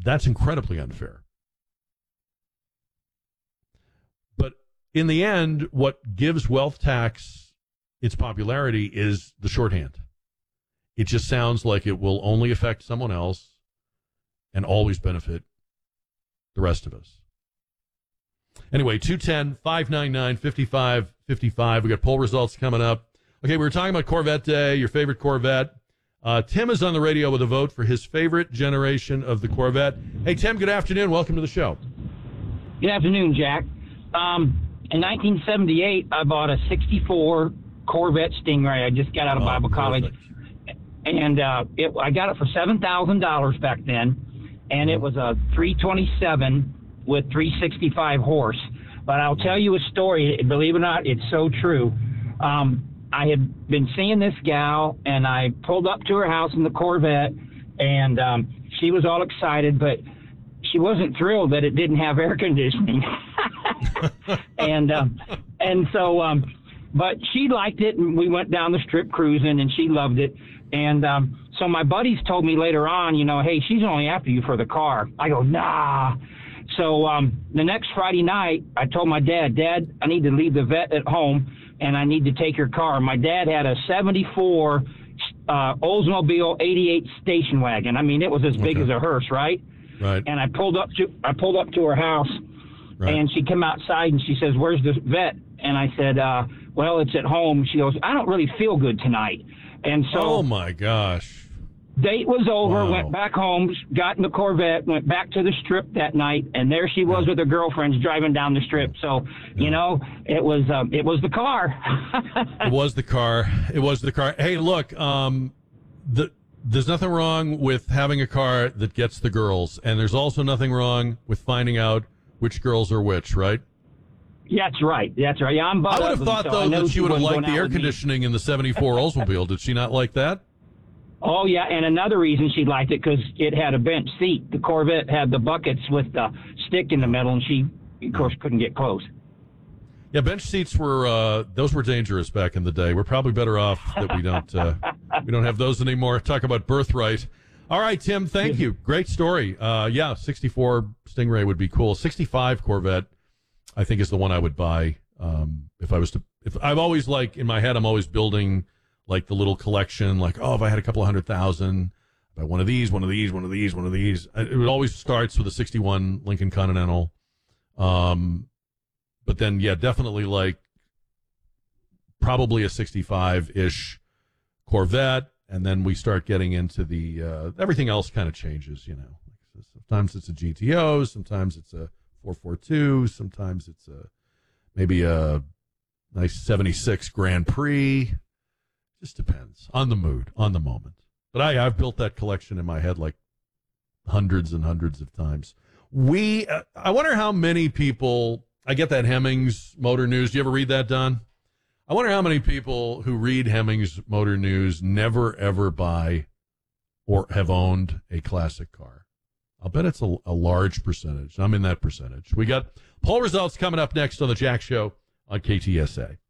That's incredibly unfair. But in the end, what gives wealth tax its popularity is the shorthand. It just sounds like it will only affect someone else and always benefit the rest of us. Anyway, 210-599-5555. We got poll results coming up. Okay, we were talking about Corvette Day, your favorite Corvette. Tim is on the radio with a vote for his favorite generation of the Corvette. Hey, Tim, good afternoon. Welcome to the show. Good afternoon, Jack. In 1978, I bought a 64 Corvette Stingray. I just got out of Bible college. And I got it for $7,000 back then. And it was a 327 with 365 horse. But I'll tell you a story. Believe it or not, it's so true. I had been seeing this gal, and I pulled up to her house in the Corvette, and she was all excited, but she wasn't thrilled that it didn't have air conditioning. But she liked it, and we went down the strip cruising, and she loved it. And so my buddies told me later on, hey, she's only after you for the car. I go, nah. So the next Friday night, I told my dad, I need to leave the vet at home, and I need to take your car. My dad had a 74 Oldsmobile 88 station wagon. I mean, it was as big as a hearse, right? Right. And I pulled up to her house, right. And she came outside, and she says, "Where's the vet?" And I said, well, it's at home. She goes, "I don't really feel good tonight." And so, oh my gosh. Date was over, Wow. Went back home, got in the Corvette, went back to the strip that night, and there she was with her girlfriends driving down the strip. So, it was the car. It was the car. It was the car. Hey, look, there's nothing wrong with having a car that gets the girls, and there's also nothing wrong with finding out which girls are which, right? That's right. Yeah, I'm I would have thought, though, that she would have liked the air conditioning in the 74 Oldsmobile. Did she not like that? Oh, yeah, and another reason she liked it, because it had a bench seat. The Corvette had the buckets with the stick in the middle, and she, of course, couldn't get close. Yeah, bench seats were those were dangerous back in the day. We're probably better off that we don't have those anymore. Talk about birthright. All right, Tim, thank you. Great story. 64 Stingray would be cool. 65 Corvette, I think, is the one I would buy if I've always, like, in my head, I'm always building like the little collection, like, if I had a couple of 100,000, buy one of these. It always starts with a 61 Lincoln Continental. But then, yeah, definitely like probably a 65-ish Corvette. And then we start getting into the, everything else kind of changes, Sometimes it's a GTO, sometimes it's a 442, sometimes it's maybe a nice 76 Grand Prix. Just depends on the mood, on the moment. But I've built that collection in my head like hundreds and hundreds of times. I wonder how many people, I get that Hemmings Motor News. Do you ever read that, Don? I wonder how many people who read Hemmings Motor News never, ever buy or have owned a classic car. I'll bet it's a large percentage. I'm in that percentage. We got poll results coming up next on The Jack Show on KTSA.